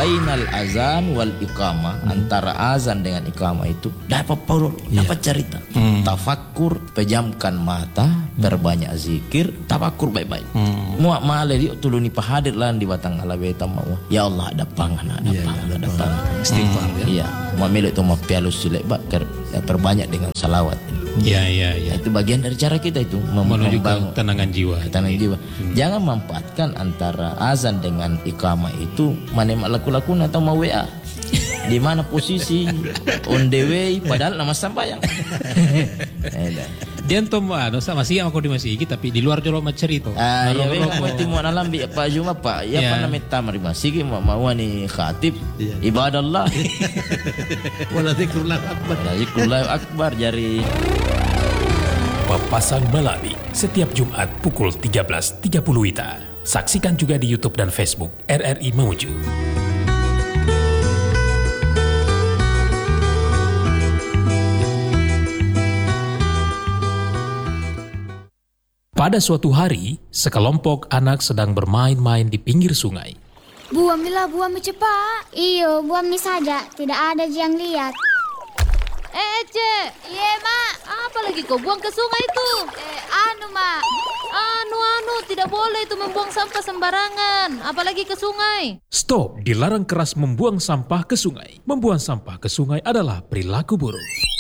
bainal azan wal iqamah, antara azan dengan iqamah itu dapat cerita. Tafakkur, pejamkan mata, berbanyak zikir, tafakkur baik-baik. Muak male di tuluni pahadir lan di batang alabeta mau. Ya Allah ada pangan. Istighfar ya. Iya, muak mele itu mau pialus silek bakar, perbanyak dengan salawat. Iya. Itu bagian dari cara kita itu Menuju membangun ketenangan jiwa. jiwa. Jangan memanfaatkan antara azan dengan iqamah itu mana laku-laku atau mau WA. Di mana posisi on the way padahal nama sampai yang. Dia tuh sama siang aku di masigi tapi di luar jorok cerita. Ya kamu timu alam bi Pak Juma Pak. Ya apa nama tamar masigi mau ni khatib ibadallah. Wala zikrullah akbar jari. Papasan Balabi setiap Jumat pukul 13.30 WITA. Saksikan juga di YouTube dan Facebook RRI Mamuju. Pada suatu hari, sekelompok anak sedang bermain-main di pinggir sungai. Buam cepat. Iyo, buam ni saja. Tidak ada yang lihat. Cek. Iya, Mak. Apa lagi kau buang ke sungai itu? Mak. Tidak boleh itu membuang sampah sembarangan. Apalagi ke sungai. Stop, dilarang keras membuang sampah ke sungai. Membuang sampah ke sungai adalah perilaku buruk.